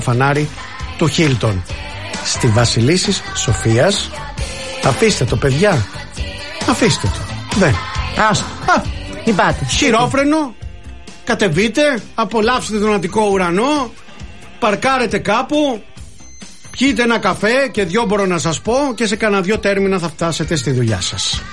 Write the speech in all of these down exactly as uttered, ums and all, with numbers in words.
φανάρι του Χίλτον. Στη Βασιλίσσης Σοφίας. Αφήστε το, παιδιά. Αφήστε το. Δεν. Άστο. Α, μην πάτε. Χειρόφρενο. Κατεβείτε. Απολαύστε τον Αττικό ουρανό. Παρκάρετε κάπου. Πιείτε ένα καφέ και δυο μπορώ να σας πω. Και σε κανένα δυο τέρμινα θα φτάσετε στη δουλειά σας.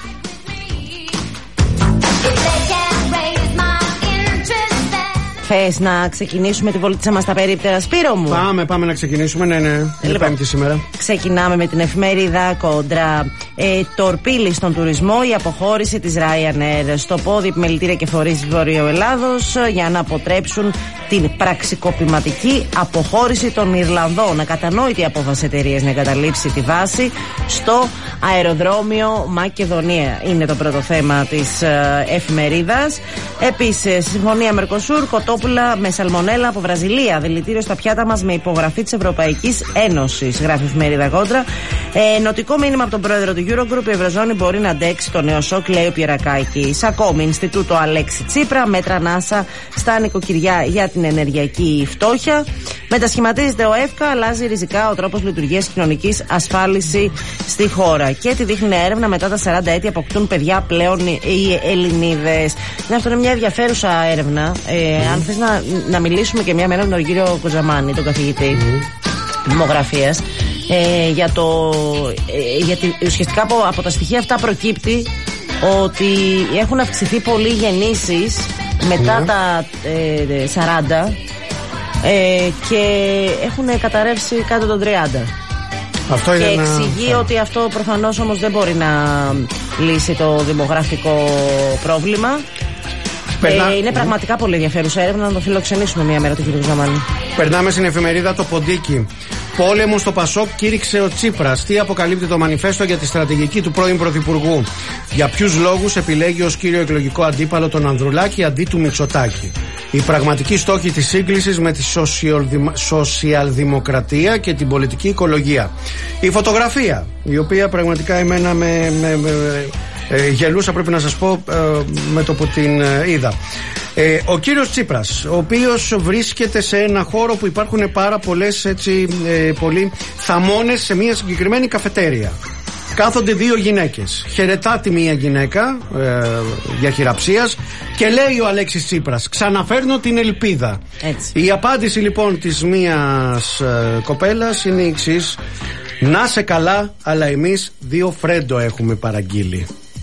Θες να ξεκινήσουμε τη βολίτσα μας στα περίπτερα, Σπύρο μου? Πάμε, πάμε να ξεκινήσουμε. Ναι, ναι. Είναι λοιπόν, Πέμπτη σήμερα. Ξεκινάμε με την εφημερίδα Κόντρα. Ε, τορπίλη στον τουρισμό, η αποχώρηση της Ryanair. Στο πόδι επιμελητήρια και φορείς Βορειοελλάδος για να αποτρέψουν την πραξικοπηματική αποχώρηση των Ιρλανδών. Ακατανόητη απόφαση εταιρείας να εγκαταλείψει τη βάση στο αεροδρόμιο Μακεδονία. Είναι το πρώτο θέμα της ε, εφημερίδας. Επίσης, συμφωνία Μερκοσούρ, κοτόπουλα με σαλμονέλα από Βραζιλία. Δηλητήριο στα πιάτα μας με υπογραφή της Ευρωπαϊκής Ένωσης, γράφει η εφημερίδα Κόντρα. Ε, νοτικό μήνυμα από τον πρόεδρο του Eurogroup: η Ευρωζώνη μπορεί να αντέξει το νέο σοκ, λέει ο Πιερακάκης. Ακόμη, Ινστιτούτο Αλέξη Τσίπρα, μέτρα ΝΑΣΑ στα νοικοκυριά για την ενεργειακή φτώχεια. Μετασχηματίζεται ο ΕΦΚΑ, αλλάζει ριζικά ο τρόπος λειτουργίας κοινωνικής ασφάλισης στη χώρα. Και τη δείχνει έρευνα: μετά τα σαράντα έτη αποκτούν παιδιά πλέον οι Ελληνίδες. Ναι, αυτό είναι μια ενδιαφέρουσα έρευνα. Ε, mm. Αν θες να, να μιλήσουμε και μια μέρα με τον κύριο Κοζαμάνη, τον καθηγητή mm. δημογραφίας, ε, για το. Ε, γιατί ουσιαστικά από, από τα στοιχεία αυτά προκύπτει ότι έχουν αυξηθεί πολύ γεννήσεις μετά mm. τα ε, σαράντα ε, και έχουν καταρρεύσει κάτω των τριάντα. Αυτό και είναι εξηγεί ένα... ότι αυτό προφανώς όμως δεν μπορεί να λύσει το δημογραφικό πρόβλημα. Περνά... Ε, είναι πραγματικά πολύ ενδιαφέρουσα έρευνα, να το φιλοξενήσουμε μία μέρα του κ. Ζαμάνη. Περνάμε στην εφημερίδα Το Ποντίκι. Πόλεμο στο Πασόκ κήρυξε ο Τσίπρας. Τι αποκαλύπτει το μανιφέστο για τη στρατηγική του πρώην Πρωθυπουργού? Για ποιους λόγους επιλέγει ως κύριο εκλογικό αντίπαλο τον Ανδρουλάκη αντί του Μητσοτάκη? Οι πραγματικοί στόχοι της σύγκλησης με τη σοσιαλδημοκρατία και την πολιτική οικολογία. Η φωτογραφία, η οποία πραγματικά εμένα με, με, με ε, γελούσα, πρέπει να σας πω, ε, με το που την ε, είδα. Ε, ο κύριος Τσίπρας, ο οποίος βρίσκεται σε ένα χώρο που υπάρχουν πάρα πολλές έτσι, ε, πολλοί θαμώνες σε μια συγκεκριμένη καφετέρια. Κάθονται δύο γυναίκες. Χαιρετά τη μία γυναίκα ε, για χειραψίας και λέει ο Αλέξης Τσίπρας: ξαναφέρνω την ελπίδα. Έτσι. Η απάντηση λοιπόν της μίας ε, κοπέλας είναι η εξής: να σε καλά, αλλά εμείς δύο φρέντο έχουμε παραγγείλει.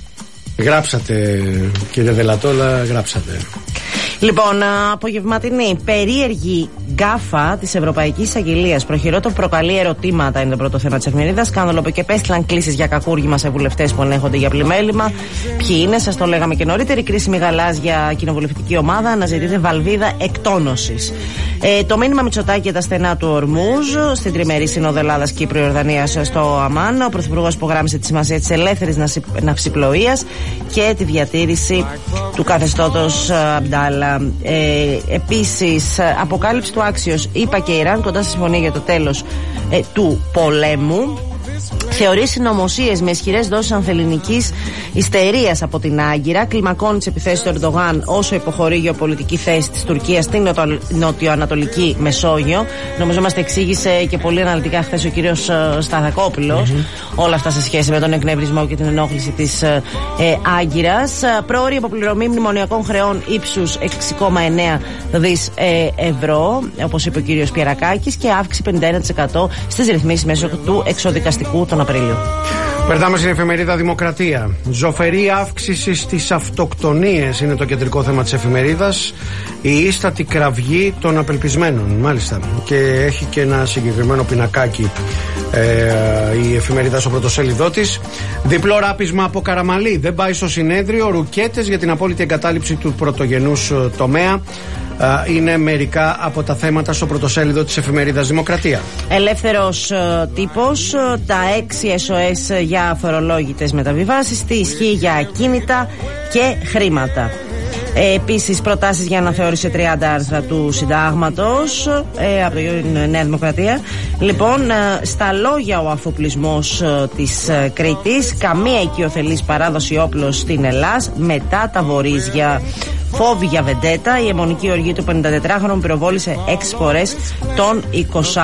Γράψατε, κύριε Δελατόλα, γράψατε. Λοιπόν, απογευματινή περίεργη γκάφα της Ευρωπαϊκής Αγγελίας προχειρότων προκαλεί ερωτήματα, είναι το πρώτο θέμα της εφημερίδας. Σκάνδαλο που και πέστειλαν κλήσεις για κακούργημα σε βουλευτές που ελέγχονται για πλημέλημα. Ποιοι είναι, σας το λέγαμε και νωρίτερα. Η κρίσιμη γαλάζια κοινοβουλευτική ομάδα αναζητείται βαλβίδα εκτόνωσης. Ε, το μήνυμα Μητσοτάκη για τα στενά του Ορμούζ στην τριμερή σύνοδο Ελλάδας Κύπρου Ιορδανίας στο Αμάν. Ο Πρωθυπουργός υπογράμμισε τη σημασία της ελεύθερης ναυσιπλοείας και τη διατήρηση του καθεστώτος Αμπντάλα. Ε, επίσης, αποκάλυψη του άξιος ΗΠΑ και Ιράν κοντά στη συμφωνία για το τέλος ε, του πολέμου. Θεωρεί συνωμοσίες με ισχυρές δόσεις ανθελληνικής ιστερίας από την Άγκυρα. Κλιμακώνει τις επιθέσεις του Ερντογάν όσο υποχωρεί γεωπολιτική θέση της Τουρκίας στην νοτιοανατολική Μεσόγειο. Νομίζω μας τα εξήγησε και πολύ αναλυτικά χθες ο κύριος Σταθακόπουλος. Mm-hmm. Όλα αυτά σε σχέση με τον εκνευρισμό και την ενόχληση της ε, Άγκυρας. Πρόωρη αποπληρωμή μνημονιακών χρεών ύψους έξι κόμμα εννέα δις ε, ευρώ, όπως είπε ο κύριος Πιερακάκης, και αύξηση πενήντα ένα τοις εκατό στις ρυθμίσεις μέσω του εξοδικαστικού τον Απρίλιο. Περνάμε στην εφημερίδα Δημοκρατία. Ζωφερή αύξηση στις αυτοκτονίες είναι το κεντρικό θέμα της εφημερίδας. Η ίστατη κραυγή των απελπισμένων, μάλιστα. Και έχει και ένα συγκεκριμένο πινακάκι ε, η εφημερίδα στο πρωτοσέλιδό της. Διπλό ράπισμα από Καραμαλή. Δεν πάει στο συνέδριο. Ρουκέτες για την απόλυτη εγκατάλειψη του πρωτογενούς τομέα. Είναι μερικά από τα θέματα στο πρωτοσέλιδο της εφημερίδας Δημοκρατία. Ελεύθερος uh, τύπος, uh, τα έξι ες ο ες για αφορολόγητες μεταβιβάσεις, τι ισχύει για ακίνητα και χρήματα. Ε, επίσης, προτάσεις για αναθεώρηση τριάντα άρθρα του Συντάγματος ε, από την Νέα Δημοκρατία. Λοιπόν, ε, στα λόγια ο αφοπλισμός ε, της ε, Κρήτης, καμία οικειοθελής παράδοση όπλων στην Ελλάς μετά τα βορίζια. Φόβη για βεντέτα, η αιμονική οργή του πενηντατετράχρονου πυροβόλησε έξι φορές τον εικοσάχρονο.